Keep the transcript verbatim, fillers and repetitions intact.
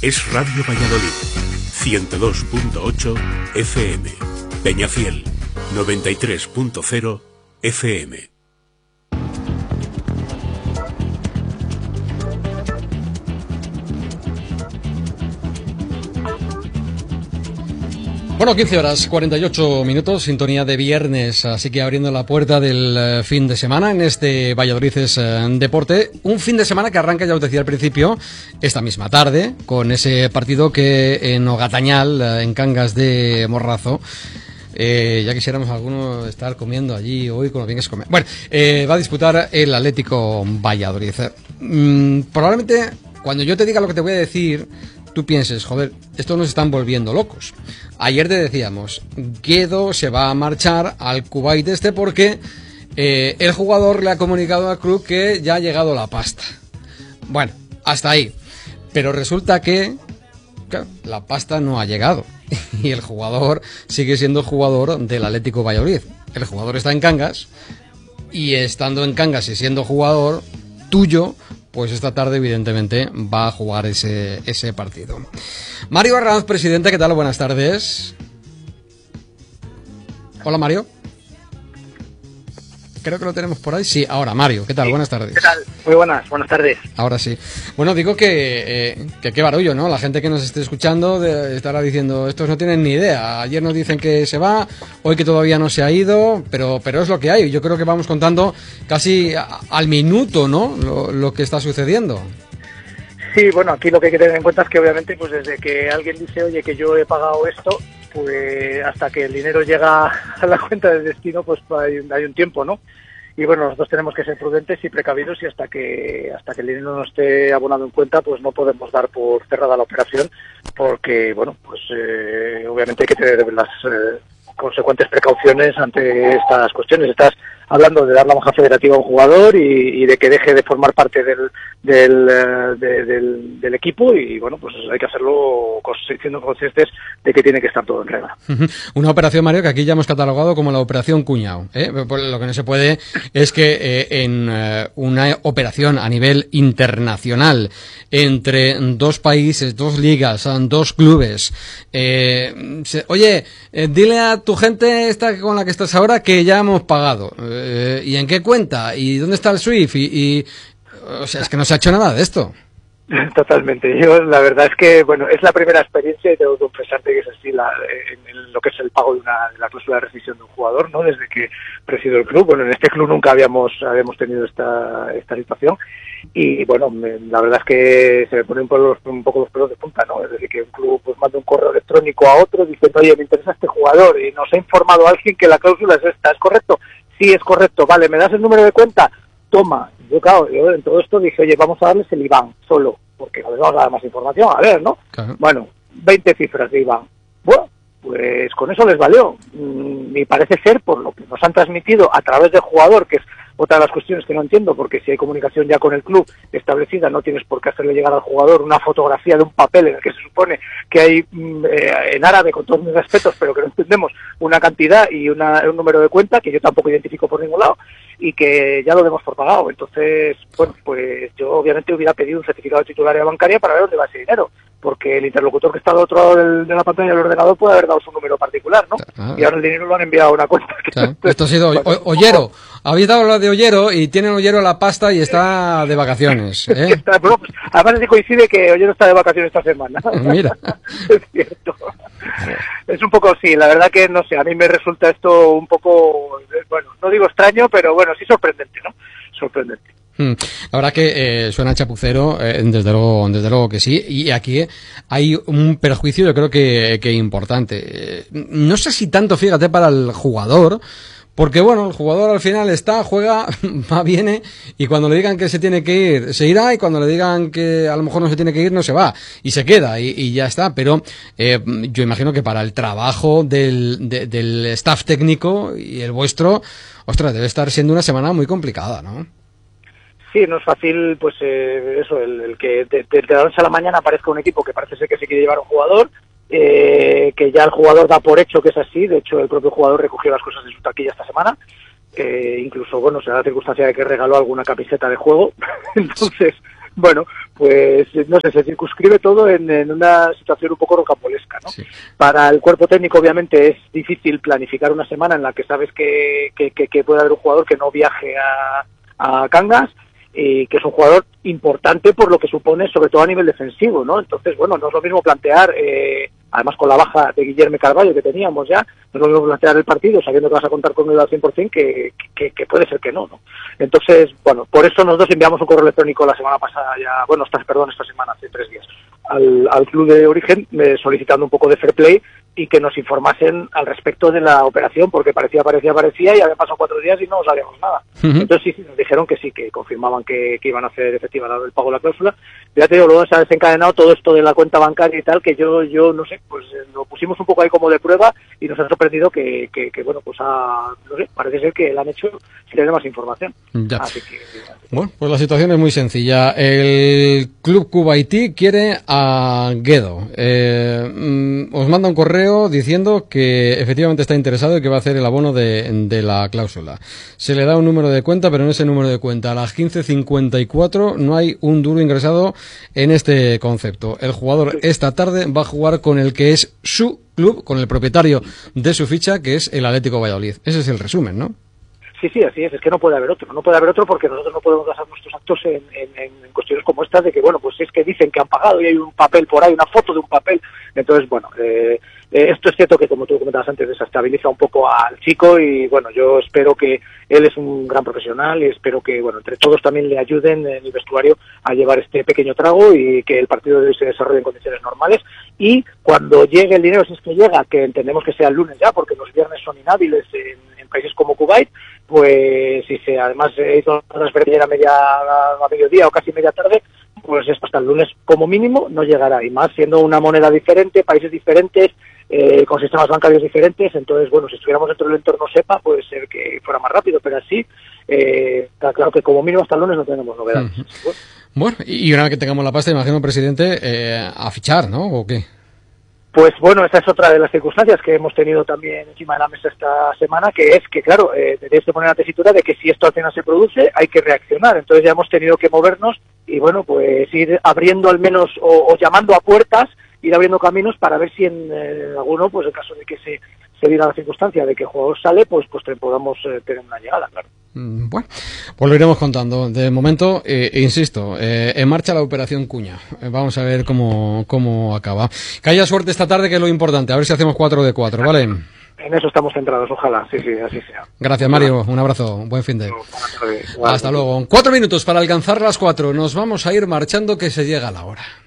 es Radio Valladolid, ciento dos punto ocho F M, Peñafiel, noventa y tres punto cero F M. Bueno, quince horas, cuarenta y ocho minutos, sintonía de viernes, así que abriendo la puerta del uh, fin de semana en este Valladolid es uh, Deporte. Un fin de semana que arranca, ya os decía al principio, esta misma tarde, con ese partido que en Ogatañal, uh, en Cangas de Morrazo, eh, ya quisiéramos alguno estar comiendo allí hoy con lo bien que es comer. Bueno, eh, va a disputar el Atlético Valladolid. Mm, probablemente, cuando yo te diga lo que te voy a decir, tú pienses, joder, estos nos están volviendo locos. Ayer te decíamos, Guedo se va a marchar al Kuwait este porque eh, el jugador le ha comunicado al club que ya ha llegado la pasta. Bueno, hasta ahí. Pero resulta que, claro, la pasta no ha llegado. Y el jugador sigue siendo jugador del Atlético Valladolid. El jugador está en Cangas y estando en Cangas y siendo jugador tuyo, pues esta tarde evidentemente va a jugar ese, ese partido. Mario Arranz, presidente, ¿qué tal? Buenas tardes. Hola, Mario. Creo que lo tenemos por ahí. Sí, ahora, Mario, ¿qué tal? Buenas tardes. ¿Qué tal? Muy buenas, buenas tardes. Ahora sí. Bueno, digo que, eh, que qué barullo, ¿no? La gente que nos esté escuchando de, estará diciendo, estos no tienen ni idea. Ayer nos dicen que se va, hoy que todavía no se ha ido, pero, pero es lo que hay. Yo creo que vamos contando casi a, al minuto, ¿no? Lo, lo que está sucediendo. Sí, bueno, aquí lo que hay que tener en cuenta es que obviamente pues desde que alguien dice, oye, que yo he pagado esto, pues hasta que el dinero llega a la cuenta del destino, pues hay, hay un tiempo, ¿no? Y bueno, nosotros tenemos que ser prudentes y precavidos y hasta que hasta que el dinero no esté abonado en cuenta, pues no podemos dar por cerrada la operación porque, bueno, pues eh, obviamente hay que tener las eh, consecuentes precauciones ante estas cuestiones. Estás hablando de dar la baja federativa a un jugador y, y de que deje de formar parte del del, de, del del equipo y bueno, pues hay que hacerlo siendo conscientes de que tiene que estar todo en regla. Una operación, Mario, que aquí ya hemos catalogado como la operación cuñado, ¿eh? Lo que no se puede es que eh, en eh, una operación a nivel internacional entre dos países, dos ligas, dos clubes, eh, se, oye, eh, dile a tu gente esta con la que estás ahora que ya hemos pagado. Eh, ¿Y en qué cuenta? ¿Y dónde está el SWIFT? Y, y, o sea, es que no se ha hecho nada de esto. Totalmente. Yo la verdad es que, bueno, es la primera experiencia y tengo que confesarte que es así la, en, en lo que es el pago de una de la cláusula de rescisión de un jugador, ¿no? Desde que presido el club. Bueno, en este club nunca habíamos habíamos tenido esta esta situación y, bueno, me, la verdad es que se me ponen un poco, los, un poco los pelos de punta, ¿no? Es decir, que un club pues manda un correo electrónico a otro diciendo, oye, me interesa este jugador y nos ha informado alguien que la cláusula es esta, ¿es correcto? Sí, es correcto. Vale, ¿me das el número de cuenta? Toma. Yo, claro, yo en todo esto dije, oye, vamos a darles el I B A N solo, porque no les vamos a dar más información, a ver, ¿no? Claro. Bueno, veinte cifras de I B A N. Bueno, pues con eso les valió. Mm, y parece ser, por lo que nos han transmitido a través del jugador, que es otra de las cuestiones que no entiendo, porque si hay comunicación ya con el club establecida, no tienes por qué hacerle llegar al jugador una fotografía de un papel en el que se supone que hay, mm, eh, en árabe, con todos mis respetos, pero que no entendemos, una cantidad y una, un número de cuenta, que yo tampoco identifico por ningún lado, y que ya lo demos por pagado. Entonces, bueno, pues yo obviamente hubiera pedido un certificado de titularidad bancaria para ver dónde va ese dinero, porque el interlocutor que está al otro lado del, de la pantalla del ordenador puede haber dado su número particular, ¿no? Ah. Y ahora el dinero lo han enviado a una cuenta. Claro. Esto ha sido o- Ollero. Habéis dado lo de Ollero y tiene Ollero la pasta y está de vacaciones, ¿eh? está, bueno, pues, además se coincide que Ollero está de vacaciones esta semana. Mira. Es cierto. Es un poco, sí, la verdad que, no sé, a mí me resulta esto un poco, bueno, no digo extraño, pero bueno, sí sorprendente, ¿no? Sorprendente. La verdad que eh, suena chapucero, eh, desde luego, desde luego que sí, y aquí hay un perjuicio yo creo que, que importante. Eh, no sé si tanto, fíjate, para el jugador, porque bueno, el jugador al final está, juega, va, viene, y cuando le digan que se tiene que ir, se irá, y cuando le digan que a lo mejor no se tiene que ir, no se va, y se queda, y, y ya está. Pero eh, yo imagino que para el trabajo del, de, del staff técnico y el vuestro, ostras, debe estar siendo una semana muy complicada, ¿no? Sí, no es fácil, pues eh, eso, el, el que de, de, de la noche a la mañana aparezca un equipo que parece ser que se quiere llevar a un jugador, eh, que ya el jugador da por hecho que es así. De hecho, el propio jugador recogió las cosas de su taquilla esta semana, eh, incluso, bueno, se da la circunstancia de que regaló alguna camiseta de juego. Entonces, Bueno, pues no sé, se circunscribe todo en, en una situación un poco rocambolesca, ¿no? Sí. Para el cuerpo técnico obviamente es difícil planificar una semana en la que sabes que, que, que, que puede haber un jugador que no viaje a, a Cangas, y que es un jugador importante por lo que supone, sobre todo a nivel defensivo, ¿no? Entonces, bueno, no es lo mismo plantear, eh, además con la baja de Guillermo Carballo que teníamos ya, no es lo mismo plantear el partido sabiendo que vas a contar con él al cien por ciento que, que, que puede ser que no, ¿no? Entonces, bueno, por eso nosotros enviamos un correo electrónico la semana pasada ya, bueno, esta, perdón, esta semana, hace tres días, al, al club de origen, eh, solicitando un poco de fair play y que nos informasen al respecto de la operación, porque parecía, parecía, parecía, y habían pasado cuatro días y no sabíamos nada. Uh-huh. Entonces sí, sí, nos dijeron que sí, que confirmaban que, que iban a hacer efectiva el pago de la cláusula. Ya te digo, luego se ha desencadenado todo esto de la cuenta bancaria y tal, que yo, yo no sé, pues eh, lo pusimos un poco ahí como de prueba y nos ha sorprendido que, que, que bueno, pues ha, no sé, parece ser que la han hecho sin tener más información. Ya. Así que, bueno, pues la situación es muy sencilla. El Club Kuwaití quiere a Guedo. Eh, mm, os manda un correo diciendo que efectivamente está interesado y que va a hacer el abono de, de la cláusula. Se le da un número de cuenta, pero en ese número de cuenta a las quince cincuenta y cuatro no hay un duro ingresado en este concepto. El jugador esta tarde va a jugar con el que es su club, con el propietario de su ficha, que es el Atlético Valladolid. Ese es el resumen, ¿no? Sí, sí, así es, es que no puede haber otro, no puede haber otro porque nosotros no podemos basar nuestros actos en, en, en cuestiones como estas de que, bueno, pues es que dicen que han pagado y hay un papel por ahí, una foto de un papel, entonces, bueno, eh, eh, esto es cierto que, como tú comentabas antes, desestabiliza un poco al chico y, bueno, yo espero que él es un gran profesional y espero que, bueno, entre todos también le ayuden en el vestuario a llevar este pequeño trago y que el partido de hoy se desarrolle en condiciones normales y cuando llegue el dinero, si es que llega, que entendemos que sea el lunes ya, porque los viernes son inhábiles en, en países como Kuwait, pues si se además se hizo una transferencia a media a mediodía o casi media tarde, pues esto hasta el lunes como mínimo no llegará, y más siendo una moneda diferente, países diferentes, eh, con sistemas bancarios diferentes. Entonces, bueno, si estuviéramos dentro del entorno SEPA puede ser que fuera más rápido, pero así eh, está claro que como mínimo hasta el lunes no tenemos novedades. Uh-huh. Bueno. Bueno, y una vez que tengamos la pasta, imagino, presidente, eh, a fichar, ¿no? ¿O qué? Pues bueno, esta es otra de las circunstancias que hemos tenido también encima de la mesa esta semana, que es que, claro, eh, tenéis que poner la tesitura de que si esto al final se produce, hay que reaccionar. Entonces ya hemos tenido que movernos y, bueno, pues ir abriendo al menos o, o llamando a puertas, ir abriendo caminos para ver si en eh, alguno, pues en caso de que se, se diera la circunstancia de que el jugador sale, pues pues podamos eh, tener una llegada, claro. Bueno, pues lo iremos contando. De momento, eh, insisto, eh, en marcha la operación Cuña. Eh, vamos a ver cómo, cómo acaba. Que haya suerte esta tarde, que es lo importante. A ver si hacemos cuatro de cuatro, ¿vale? En eso estamos centrados, ojalá. Sí, sí, así sea. Gracias, Mario. Un abrazo. Buen fin de. Hasta luego. Cuatro minutos para alcanzar las cuatro. Nos vamos a ir marchando, que se llega la hora.